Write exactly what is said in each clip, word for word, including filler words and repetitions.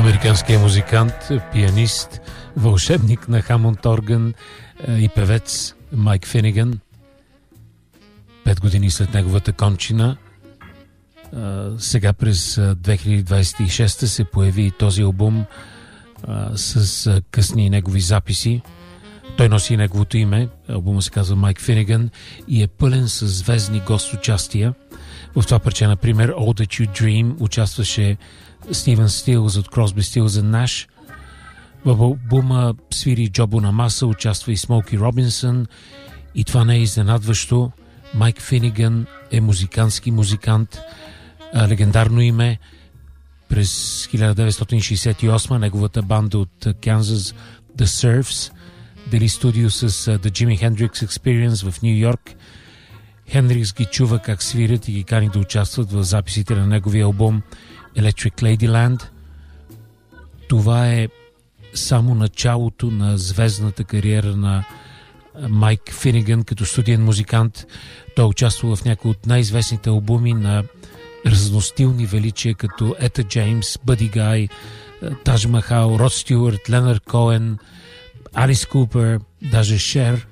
Американският музикант, пианист, вълшебник на Хамонд орган и певец Майк Финиган. Пет години след неговата кончина, сега през две хиляди двадесет и шеста се появи и този албум с късни негови записи. Той носи неговото име, албумът се казва Майк Финиган и е пълен с звездни гост-участия. В това парче, например, All That You Dream участваше Стивен Стилс от Crosby, Stills and Nash. В албума свири Джо Бонамаса, участва и Смоки Робинсън. И това не е изненадващо. Майк Финиган е музикантски музикант, легендарно име. През хиляда деветстотин шейсет и осма неговата банда от Канзас, The Surfs, дели студио с The Jimi Hendrix Experience в Нью Йорк. Хендрикс ги чува как свирят и ги кани да участват в записите на неговия албум Electric Ladyland. Това е само началото на звездната кариера на Майк Финиган като студиен музикант. Той участва в някои от най-известните албуми на разностилни величия като Ета Джеймс, Бъди Гай, Тадж Махал, Род Стюарт, Ленард Коен, Алис Купер, даже Шер.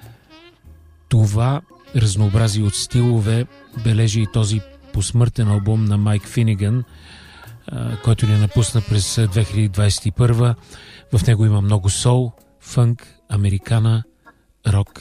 Това разнообразие от стилове бележи и този посмъртен албум на Майк Финиган, който ни напусна през две хиляди двадесет и първа. В него има много сол, фънк, американа, рок